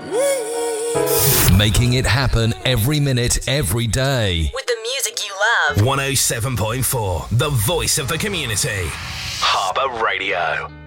Making it happen every minute, every day. With the music you love. 107.4, the voice of the community. Harbour Radio.